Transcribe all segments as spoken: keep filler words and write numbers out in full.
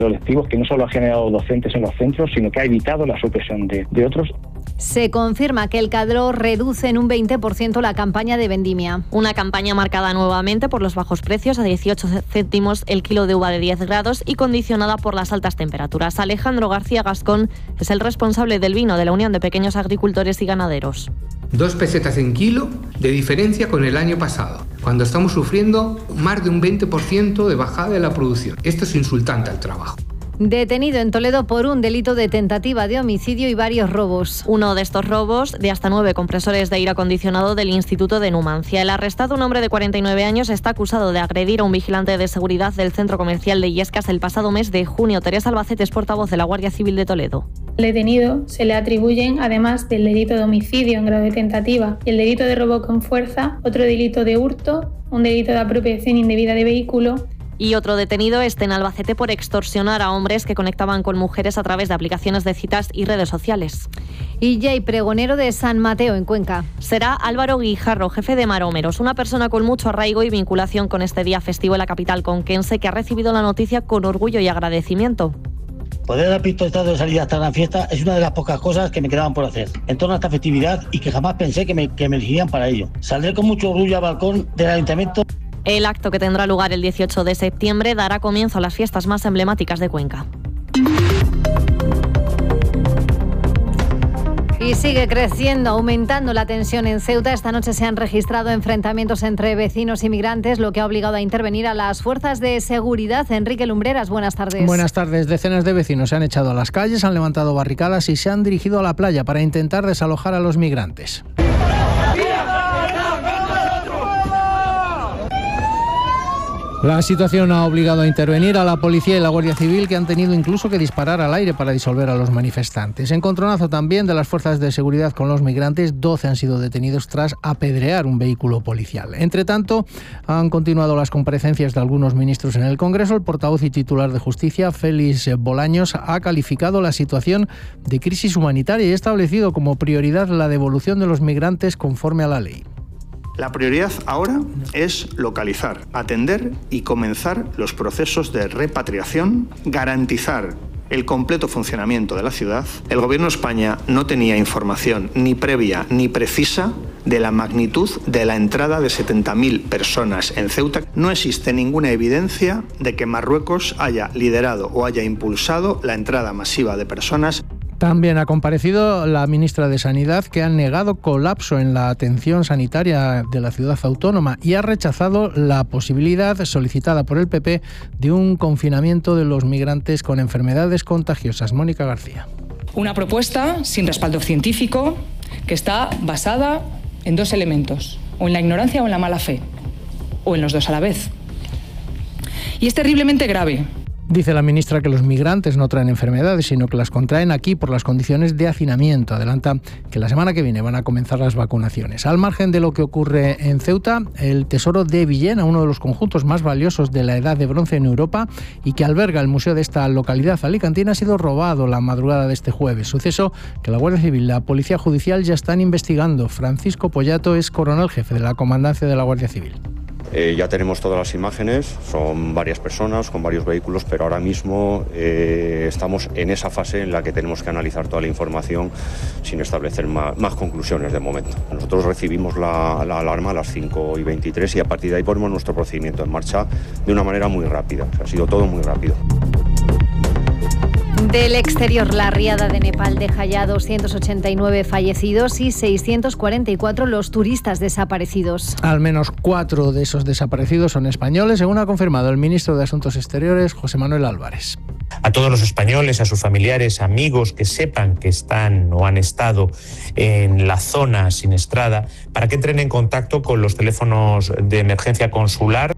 colectivos que no solo ha generado docentes en los centros, sino que ha evitado la supresión de, de otros. Se confirma que el Cadro reduce en un veinte por ciento la campaña de vendimia. Una campaña marcada nuevamente por los bajos precios, a dieciocho céntimos el kilo de uva de diez grados y condicionada por las altas temperaturas. Alejandro García Gascón es el responsable del vino de la Unión de Pequeños Agricultores y Ganaderos. Dos pesetas en kilo de diferencia con el año pasado, cuando estamos sufriendo más de un veinte por ciento de bajada de la producción. Esto es insultante al trabajo. Detenido en Toledo por un delito de tentativa de homicidio y varios robos. Uno de estos robos, de hasta nueve compresores de aire acondicionado del Instituto de Numancia. El arrestado, un hombre de cuarenta y nueve años, está acusado de agredir a un vigilante de seguridad del centro comercial de Illescas el pasado mes de junio. Teresa Albacete es portavoz de la Guardia Civil de Toledo. Al detenido se le atribuyen, además del delito de homicidio en grado de tentativa y el delito de robo con fuerza, otro delito de hurto, un delito de apropiación indebida de vehículo. Y otro detenido está en Albacete por extorsionar a hombres que conectaban con mujeres a través de aplicaciones de citas y redes sociales. Y Jay, pregonero de San Mateo en Cuenca. Será Álvaro Guijarro, jefe de Marómeros, una persona con mucho arraigo y vinculación con este día festivo en la capital conquense, que ha recibido la noticia con orgullo y agradecimiento. Poder haber pintado de salir hasta la fiesta es una de las pocas cosas que me quedaban por hacer en torno a esta festividad y que jamás pensé que me, que me elegirían para ello. Saldré con mucho orgullo al balcón del ayuntamiento. El acto, que tendrá lugar el dieciocho de septiembre, dará comienzo a las fiestas más emblemáticas de Cuenca. Y sigue creciendo, aumentando la tensión en Ceuta. Esta noche se han registrado enfrentamientos entre vecinos y migrantes, lo que ha obligado a intervenir a las fuerzas de seguridad. Enrique Lumbreras, buenas tardes. Buenas tardes. Decenas de vecinos se han echado a las calles, han levantado barricadas y se han dirigido a la playa para intentar desalojar a los migrantes. La situación ha obligado a intervenir a la policía y la Guardia Civil, que han tenido incluso que disparar al aire para disolver a los manifestantes. Encontronazo también de las fuerzas de seguridad con los migrantes. doce han sido detenidos tras apedrear un vehículo policial. Entre tanto, han continuado las comparecencias de algunos ministros en el Congreso. El portavoz y titular de Justicia, Félix Bolaños, ha calificado la situación de crisis humanitaria y ha establecido como prioridad la devolución de los migrantes conforme a la ley. La prioridad ahora es localizar, atender y comenzar los procesos de repatriación, garantizar el completo funcionamiento de la ciudad. El Gobierno de España no tenía información ni previa ni precisa de la magnitud de la entrada de setenta mil personas en Ceuta. No existe ninguna evidencia de que Marruecos haya liderado o haya impulsado la entrada masiva de personas. También ha comparecido la ministra de Sanidad, que ha negado colapso en la atención sanitaria de la ciudad autónoma y ha rechazado la posibilidad solicitada por el P P de un confinamiento de los migrantes con enfermedades contagiosas. Mónica García. Una propuesta sin respaldo científico que está basada en dos elementos, o en la ignorancia o en la mala fe, o en los dos a la vez. Y es terriblemente grave. Dice la ministra que los migrantes no traen enfermedades, sino que las contraen aquí por las condiciones de hacinamiento. Adelanta que la semana que viene van a comenzar las vacunaciones. Al margen de lo que ocurre en Ceuta, el Tesoro de Villena, uno de los conjuntos más valiosos de la Edad de Bronce en Europa y que alberga el museo de esta localidad alicantina, ha sido robado la madrugada de este jueves. Suceso que la Guardia Civil y la Policía Judicial ya están investigando. Francisco Pollato es coronel jefe de la Comandancia de la Guardia Civil. Eh, ya tenemos todas las imágenes, son varias personas con varios vehículos, pero ahora mismo eh, estamos en esa fase en la que tenemos que analizar toda la información sin establecer más, más conclusiones de momento. Nosotros recibimos la, la alarma a las cinco y veintitrés y a partir de ahí ponemos nuestro procedimiento en marcha de una manera muy rápida. O sea, ha sido todo muy rápido. Del exterior, la riada de Nepal deja ya doscientos ochenta y nueve fallecidos y seiscientos cuarenta y cuatro los turistas desaparecidos. Al menos cuatro de esos desaparecidos son españoles, según ha confirmado el ministro de Asuntos Exteriores, José Manuel Álvarez. A todos los españoles, a sus familiares, amigos que sepan que están o han estado en la zona siniestrada, para que entren en contacto con los teléfonos de emergencia consular.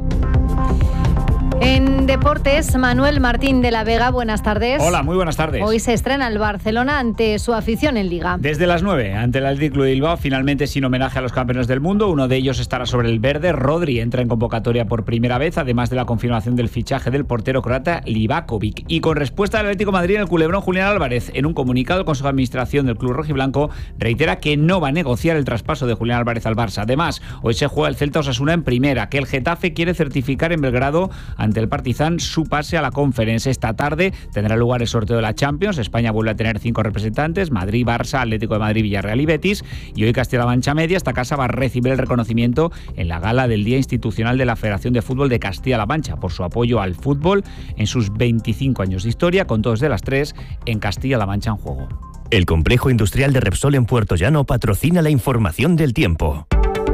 En deportes, Manuel Martín de la Vega, buenas tardes. Hola, muy buenas tardes. Hoy se estrena el Barcelona ante su afición en Liga. Desde las nueve, ante el Athletic Club de Bilbao, finalmente sin homenaje a los campeones del mundo. Uno de ellos estará sobre el verde. Rodri entra en convocatoria por primera vez, además de la confirmación del fichaje del portero croata Livakovic. Y con respuesta del Atlético de Madrid, el culebrón Julián Álvarez, en un comunicado, el Consejo de Administración del club rojiblanco reitera que no va a negociar el traspaso de Julián Álvarez al Barça. Además, hoy se juega el Celta Osasuna en primera, que el Getafe quiere certificar en Belgrado ante el Partizan garantizan su pase a la Conference. Esta tarde tendrá lugar el sorteo de la Champions. España vuelve a tener cinco representantes: Madrid, Barça, Atlético de Madrid, Villarreal y Betis. Y hoy Castilla-La Mancha Media, esta casa va a recibir el reconocimiento en la gala del Día Institucional de la Federación de Fútbol de Castilla-La Mancha por su apoyo al fútbol en sus veinticinco años de historia, con dos de las tres en Castilla-La Mancha en juego. El complejo industrial de Repsol en Puerto Llano patrocina la información del tiempo.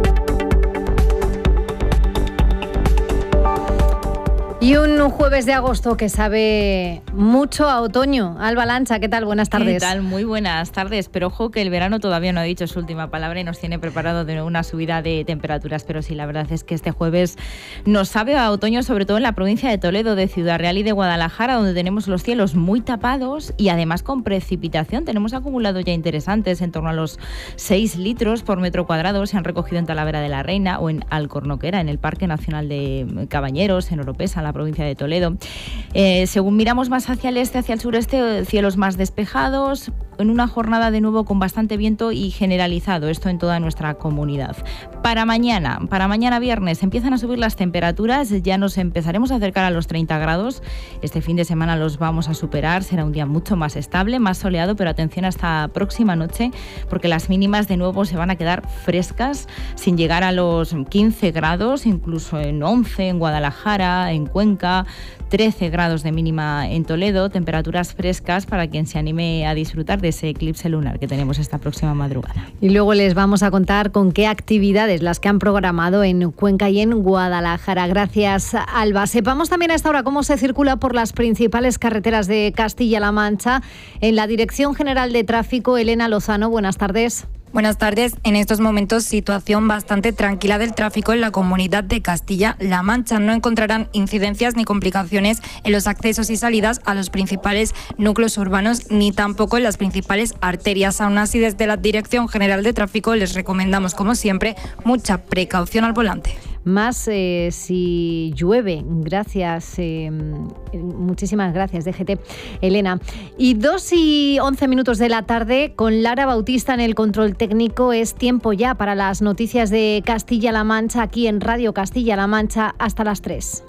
Y un jueves de agosto que sabe mucho a otoño. Alba Lancha, ¿qué tal? Buenas tardes. ¿Qué tal? Muy buenas tardes. Pero ojo que el verano todavía no ha dicho su última palabra y nos tiene preparado de una subida de temperaturas. Pero sí, la verdad es que este jueves nos sabe a otoño, sobre todo en la provincia de Toledo, de Ciudad Real y de Guadalajara, donde tenemos los cielos muy tapados y además con precipitación. Tenemos acumulados ya interesantes, en torno a los seis litros por metro cuadrado. Se han recogido en Talavera de la Reina o en Alcornoquera, en el Parque Nacional de Cabañeros, en Oropesa, en la provincia de Toledo. Eh, según miramos más hacia el este, hacia el sureste, cielos más despejados, en una jornada de nuevo con bastante viento y generalizado, esto en toda nuestra comunidad. Para mañana, para mañana viernes, empiezan a subir las temperaturas, ya nos empezaremos a acercar a los treinta grados. Este fin de semana los vamos a superar, será un día mucho más estable, más soleado, pero atención a esta próxima noche, porque las mínimas de nuevo se van a quedar frescas, sin llegar a los quince grados, incluso en once en Guadalajara, en Cuenca, trece grados de mínima en Toledo, temperaturas frescas para quien se anime a disfrutar de ese eclipse lunar que tenemos esta próxima madrugada. Y luego les vamos a contar con qué actividades las que han programado en Cuenca y en Guadalajara. Gracias, Alba. Sepamos también a esta hora cómo se circula por las principales carreteras de Castilla-La Mancha. En la Dirección General de Tráfico, Elena Lozano, buenas tardes. Buenas tardes. En estos momentos, situación bastante tranquila del tráfico en la comunidad de Castilla-La Mancha. No encontrarán incidencias ni complicaciones en los accesos y salidas a los principales núcleos urbanos, ni tampoco en las principales arterias. Aún así, desde la Dirección General de Tráfico les recomendamos, como siempre, mucha precaución al volante. Más eh, si llueve. Gracias, eh, muchísimas gracias, D G T, Elena. Y dos y once minutos de la tarde, con Lara Bautista en el control técnico, es tiempo ya para las noticias de Castilla-La Mancha, aquí en Radio Castilla-La Mancha, hasta las tres.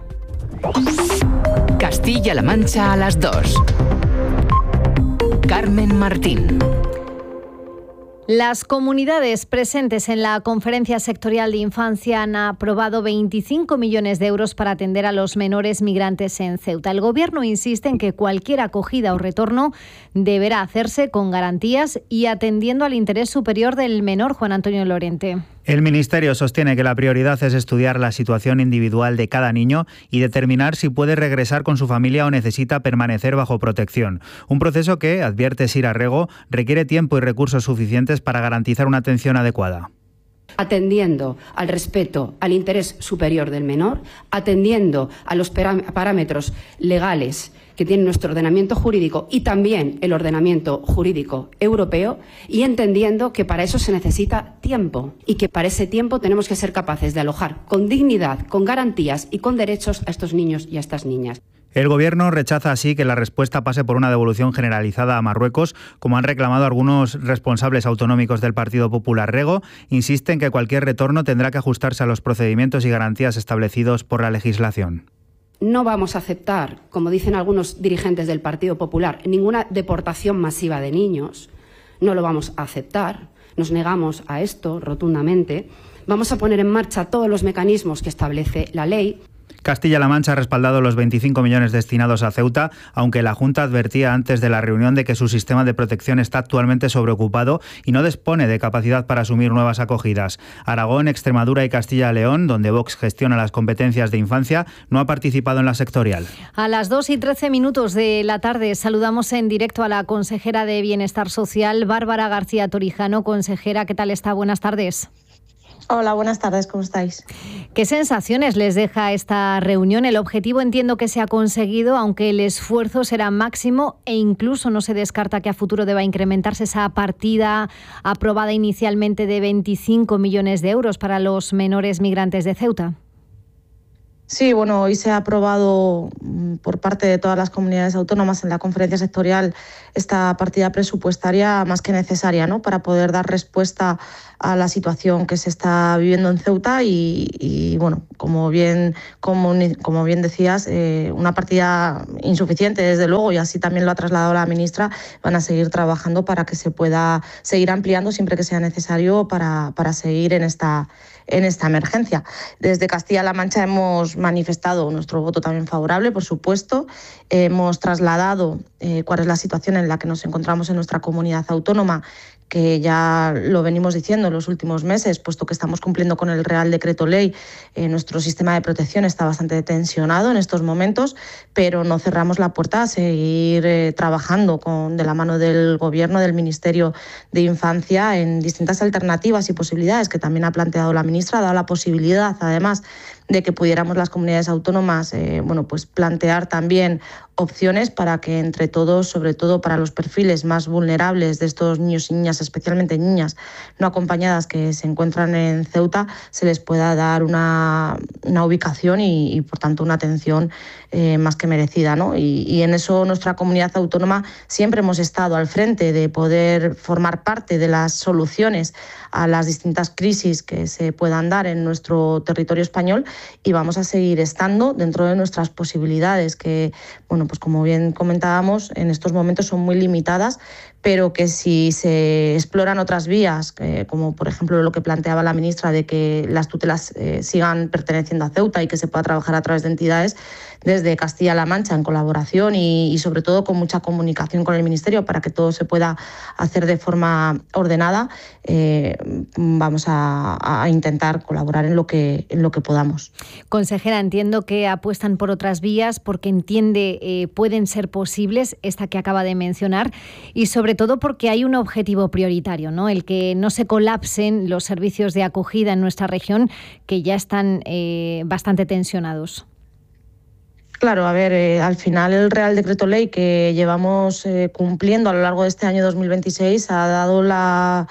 Castilla-La Mancha a las dos. Carmen Martín. Las comunidades presentes en la Conferencia Sectorial de Infancia han aprobado veinticinco millones de euros para atender a los menores migrantes en Ceuta. El Gobierno insiste en que cualquier acogida o retorno deberá hacerse con garantías y atendiendo al interés superior del menor. Juan Antonio Lorente. El Ministerio sostiene que la prioridad es estudiar la situación individual de cada niño y determinar si puede regresar con su familia o necesita permanecer bajo protección. Un proceso que, advierte Sira Rego, requiere tiempo y recursos suficientes para garantizar una atención adecuada. Atendiendo al respeto al interés superior del menor, atendiendo a los parámetros legales que tiene nuestro ordenamiento jurídico y también el ordenamiento jurídico europeo, y entendiendo que para eso se necesita tiempo y que para ese tiempo tenemos que ser capaces de alojar con dignidad, con garantías y con derechos a estos niños y a estas niñas. El Gobierno rechaza así que la respuesta pase por una devolución generalizada a Marruecos, como han reclamado algunos responsables autonómicos del Partido Popular. Rego insiste en que cualquier retorno tendrá que ajustarse a los procedimientos y garantías establecidos por la legislación. No vamos a aceptar, como dicen algunos dirigentes del Partido Popular, ninguna deportación masiva de niños. No lo vamos a aceptar. Nos negamos a esto rotundamente. Vamos a poner en marcha todos los mecanismos que establece la ley. Castilla-La Mancha ha respaldado los veinticinco millones destinados a Ceuta, aunque la Junta advertía antes de la reunión de que su sistema de protección está actualmente sobreocupado y no dispone de capacidad para asumir nuevas acogidas. Aragón, Extremadura y Castilla-León, donde Vox gestiona las competencias de infancia, no ha participado en la sectorial. A las dos y trece minutos de la tarde saludamos en directo a la consejera de Bienestar Social, Bárbara García Torijano. Consejera, ¿qué tal está? Buenas tardes. Hola, buenas tardes, ¿cómo estáis? ¿Qué sensaciones les deja esta reunión? El objetivo entiendo que se ha conseguido, aunque el esfuerzo será máximo e incluso no se descarta que a futuro deba incrementarse esa partida aprobada inicialmente de veinticinco millones de euros para los menores migrantes de Ceuta. Sí, bueno, hoy se ha aprobado por parte de todas las comunidades autónomas en la conferencia sectorial esta partida presupuestaria más que necesaria, ¿no?, para poder dar respuesta a la situación que se está viviendo en Ceuta y, y bueno, como bien, como, como bien decías, eh, una partida insuficiente desde luego, y así también lo ha trasladado la ministra. Van a seguir trabajando para que se pueda seguir ampliando siempre que sea necesario para, para seguir en esta en esta emergencia. Desde Castilla-La Mancha hemos manifestado nuestro voto también favorable, por supuesto. Hemos trasladado eh, cuál es la situación en la que nos encontramos en nuestra comunidad autónoma, que ya lo venimos diciendo en los últimos meses, puesto que estamos cumpliendo con el Real Decreto Ley. Eh, nuestro sistema de protección está bastante tensionado en estos momentos, pero no cerramos la puerta a seguir eh, trabajando con, de la mano del Gobierno, del Ministerio de Infancia, en distintas alternativas y posibilidades que también ha planteado la ministra. Ha dado la posibilidad, además, de que pudiéramos las comunidades autónomas eh, bueno, pues plantear también opciones para que entre todos, sobre todo para los perfiles más vulnerables de estos niños y niñas, especialmente niñas no acompañadas que se encuentran en Ceuta, se les pueda dar una, una ubicación y, y, por tanto, una atención eh, más que merecida, ¿no? Y, y en eso nuestra comunidad autónoma siempre hemos estado al frente de poder formar parte de las soluciones a las distintas crisis que se puedan dar en nuestro territorio español, y vamos a seguir estando dentro de nuestras posibilidades, que, bueno, pues como bien comentábamos, en estos momentos son muy limitadas, pero que si se exploran otras vías, eh, como por ejemplo lo que planteaba la ministra de que las tutelas eh, sigan perteneciendo a Ceuta y que se pueda trabajar a través de entidades desde Castilla-La Mancha en colaboración y, y sobre todo con mucha comunicación con el Ministerio para que todo se pueda hacer de forma ordenada, eh, vamos a, a intentar colaborar en lo que, en lo que podamos. Consejera, entiendo que apuestan por otras vías porque entiende eh, pueden ser posibles, esta que acaba de mencionar, y sobre todo porque hay un objetivo prioritario, ¿no? El que no se colapsen los servicios de acogida en nuestra región, que ya están eh, bastante tensionados. Claro, a ver, eh, al final el Real Decreto Ley que llevamos eh, cumpliendo a lo largo de este año dos mil veintiséis ha dado la,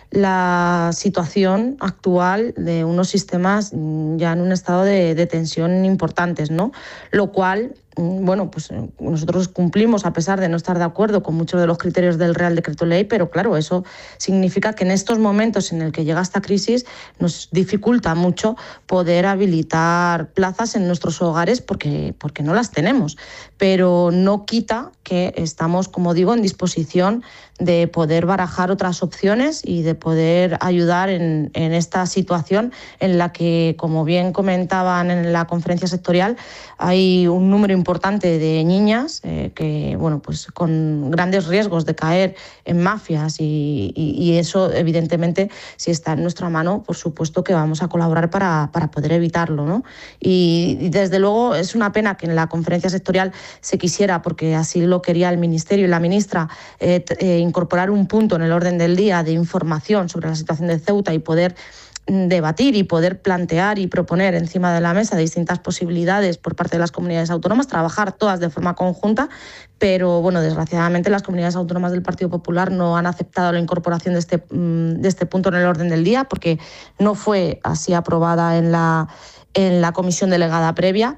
la situación actual de unos sistemas ya en un estado de, de tensión importantes, ¿no? Lo cual, bueno, pues nosotros cumplimos a pesar de no estar de acuerdo con muchos de los criterios del Real Decreto Ley, pero claro, eso significa que en estos momentos en el que llega esta crisis nos dificulta mucho poder habilitar plazas en nuestros hogares porque, porque no las tenemos, pero no quita que estamos, como digo, en disposición de poder barajar otras opciones y de poder ayudar en, en esta situación en la que, como bien comentaban en la conferencia sectorial, hay un número importante de niñas eh, que, bueno, pues con grandes riesgos de caer en mafias y, y, y eso, evidentemente, si está en nuestra mano, por supuesto que vamos a colaborar para, para poder evitarlo, ¿no? Y, y desde luego es una pena que en la conferencia sectorial se quisiera, porque así lo quería el Ministerio y la ministra, eh, eh, incorporar un punto en el orden del día de información sobre la situación de Ceuta y poder debatir y poder plantear y proponer encima de la mesa distintas posibilidades por parte de las comunidades autónomas, trabajar todas de forma conjunta, pero bueno, desgraciadamente las comunidades autónomas del Partido Popular no han aceptado la incorporación de este, de este punto en el orden del día porque no fue así aprobada en la, en la comisión delegada previa.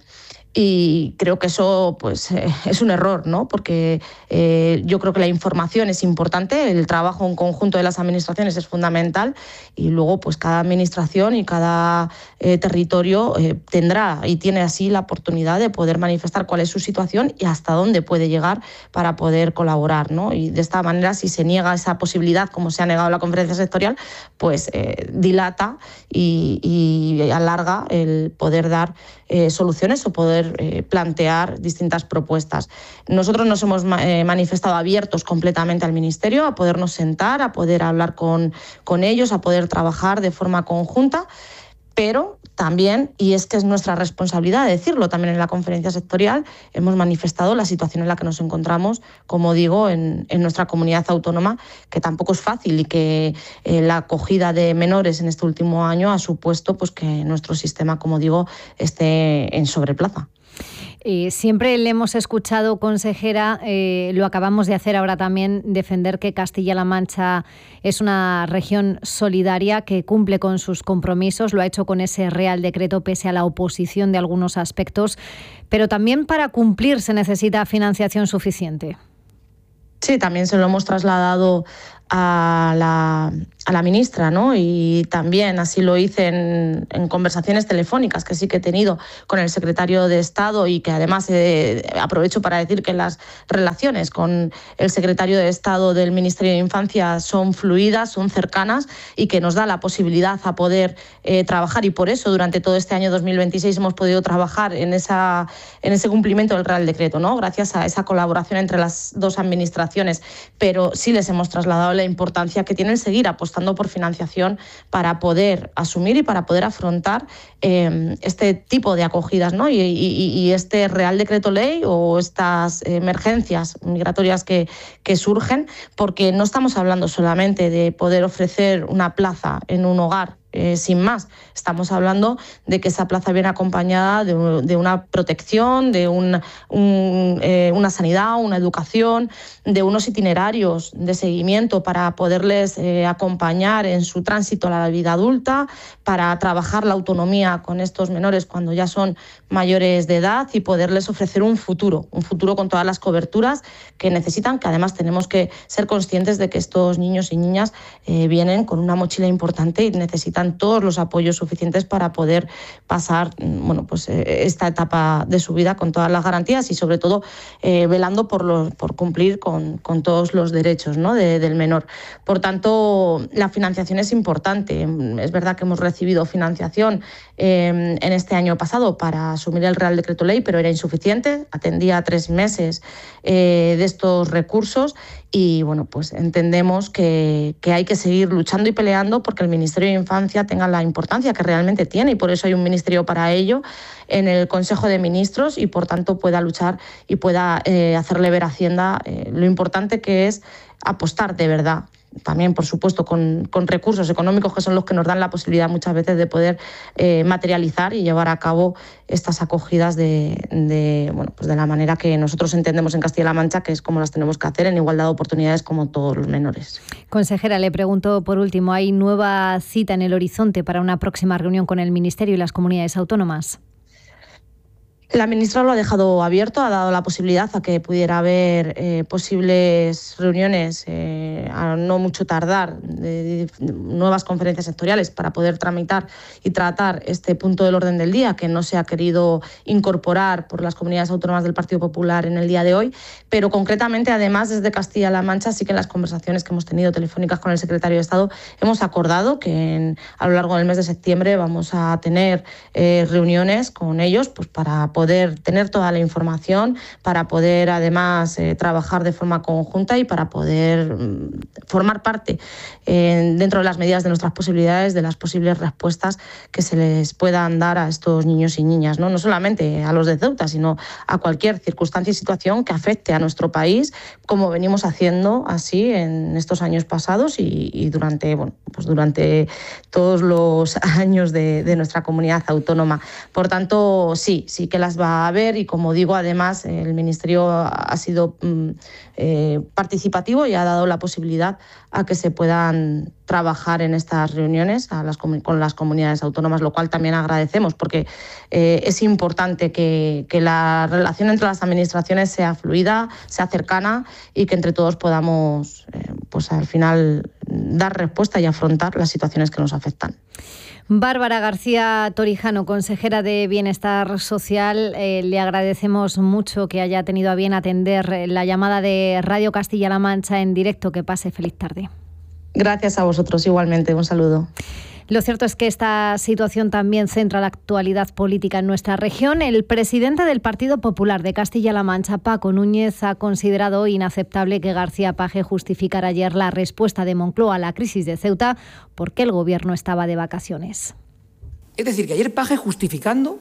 Y creo que eso pues, eh, es un error, ¿no? Porque eh, yo creo que la información es importante, el trabajo en conjunto de las administraciones es fundamental y luego pues, cada administración y cada eh, territorio eh, tendrá y tiene así la oportunidad de poder manifestar cuál es su situación y hasta dónde puede llegar para poder colaborar, ¿no? Y de esta manera, si se niega esa posibilidad, como se ha negado en la conferencia sectorial, pues eh, dilata y, y alarga el poder dar eh, soluciones o poder Eh, plantear distintas propuestas. Nosotros nos hemos eh, manifestado abiertos completamente al Ministerio a podernos sentar, a poder hablar con, con ellos, a poder trabajar de forma conjunta, pero también, y es que es nuestra responsabilidad decirlo también en la conferencia sectorial, hemos manifestado la situación en la que nos encontramos, como digo, en, en nuestra comunidad autónoma, que tampoco es fácil y que eh, la acogida de menores en este último año ha supuesto pues, que nuestro sistema, como digo, esté en sobreplaza. Eh, siempre le hemos escuchado, consejera, eh, lo acabamos de hacer ahora también, defender que Castilla-La Mancha es una región solidaria que cumple con sus compromisos, lo ha hecho con ese Real Decreto pese a la oposición de algunos aspectos, pero también para cumplir se necesita financiación suficiente. Sí, también se lo hemos trasladado a la, a la ministra, ¿no? Y también así lo hice en, en conversaciones telefónicas que sí que he tenido con el secretario de Estado y que además eh, aprovecho para decir que las relaciones con el secretario de Estado del Ministerio de Infancia son fluidas, son cercanas y que nos da la posibilidad a poder eh, trabajar, y por eso durante todo este año dos mil veintiséis hemos podido trabajar en, esa, en ese cumplimiento del Real Decreto, ¿no? Gracias a esa colaboración entre las dos administraciones, pero sí les hemos trasladado la importancia que tiene el seguir apostando por financiación para poder asumir y para poder afrontar eh, este tipo de acogidas, ¿no? y, y, y este Real Decreto Ley o estas emergencias migratorias que, que surgen, porque no estamos hablando solamente de poder ofrecer una plaza en un hogar Eh, sin más. Estamos hablando de que esa plaza viene acompañada de, de una protección, de un, un, eh, una sanidad, una educación, de unos itinerarios de seguimiento para poderles eh, acompañar en su tránsito a la vida adulta, para trabajar la autonomía con estos menores cuando ya son mayores de edad y poderles ofrecer un futuro, un futuro con todas las coberturas que necesitan, que además tenemos que ser conscientes de que estos niños y niñas eh, vienen con una mochila importante y necesitan todos los apoyos suficientes para poder pasar, bueno, pues esta etapa de su vida con todas las garantías y sobre todo eh, velando por, los, por cumplir con, con todos los derechos, ¿no? de, del menor. Por tanto, la financiación es importante. Es verdad que hemos recibido financiación eh, en este año pasado para asumir el Real Decreto Ley, pero era insuficiente, atendía a tres meses eh, de estos recursos. Y bueno, pues entendemos que, que hay que seguir luchando y peleando porque el Ministerio de Infancia tenga la importancia que realmente tiene, y por eso hay un ministerio para ello en el Consejo de Ministros, y por tanto pueda luchar y pueda eh, hacerle ver a Hacienda eh, lo importante que es apostar de verdad. También, por supuesto, con, con recursos económicos que son los que nos dan la posibilidad muchas veces de poder eh, materializar y llevar a cabo estas acogidas de, de, bueno, pues de la manera que nosotros entendemos en Castilla-La Mancha, que es como las tenemos que hacer, en igualdad de oportunidades como todos los menores. Consejera, le pregunto por último, ¿hay nueva cita en el horizonte para una próxima reunión con el Ministerio y las comunidades autónomas? La ministra lo ha dejado abierto, ha dado la posibilidad a que pudiera haber eh, posibles reuniones eh, a no mucho tardar, de, de, de nuevas conferencias sectoriales para poder tramitar y tratar este punto del orden del día que no se ha querido incorporar por las comunidades autónomas del Partido Popular en el día de hoy, pero concretamente además desde Castilla-La Mancha sí que en las conversaciones que hemos tenido telefónicas con el secretario de Estado hemos acordado que en, a lo largo del mes de septiembre vamos a tener eh, reuniones con ellos pues para poder poder tener toda la información, para poder además eh, trabajar de forma conjunta y para poder mm, formar parte eh, dentro de las medidas de nuestras posibilidades de las posibles respuestas que se les puedan dar a estos niños y niñas, ¿no? No solamente a los de Ceuta, sino a cualquier circunstancia y situación que afecte a nuestro país, como venimos haciendo así en estos años pasados y, y durante, bueno, pues durante todos los años de, de nuestra comunidad autónoma. Por tanto, sí, sí que las va a haber y, como digo, además el Ministerio ha sido mm, eh, participativo y ha dado la posibilidad a que se puedan trabajar en estas reuniones a las, con las comunidades autónomas, lo cual también agradecemos porque eh, es importante que, que la relación entre las administraciones sea fluida, sea cercana y que entre todos podamos eh, pues al final dar respuesta y afrontar las situaciones que nos afectan. Bárbara García Torijano, consejera de Bienestar Social, eh, le agradecemos mucho que haya tenido a bien atender la llamada de Radio Castilla-La Mancha en directo. Que pase feliz tarde. Gracias a vosotros, igualmente. Un saludo. Lo cierto es que esta situación también centra la actualidad política en nuestra región. El presidente del Partido Popular de Castilla-La Mancha, Paco Núñez, ha considerado inaceptable que García Paje justificara ayer la respuesta de Moncloa a la crisis de Ceuta porque el gobierno estaba de vacaciones. Es decir, que ayer Paje justificando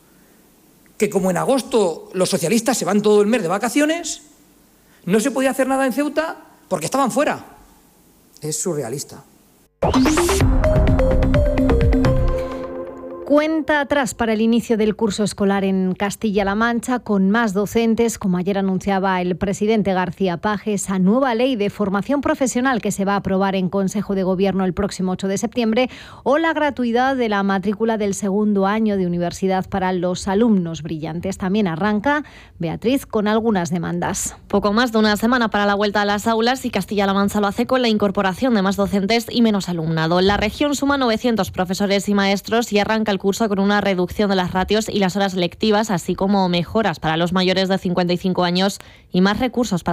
que como en agosto los socialistas se van todo el mes de vacaciones, no se podía hacer nada en Ceuta porque estaban fuera. Es surrealista. Cuenta atrás para el inicio del curso escolar en Castilla-La Mancha, con más docentes, como ayer anunciaba el presidente García Page, esa nueva ley de formación profesional que se va a aprobar en Consejo de Gobierno el próximo ocho de septiembre, o la gratuidad de la matrícula del segundo año de universidad para los alumnos brillantes. También arranca, Beatriz, con algunas demandas. Poco más de una semana para la vuelta a las aulas y Castilla-La Mancha lo hace con la incorporación de más docentes y menos alumnado. La región suma novecientos profesores y maestros y arranca el curso con una reducción de las ratios y las horas lectivas, así como mejoras para los mayores de cincuenta y cinco años y más recursos para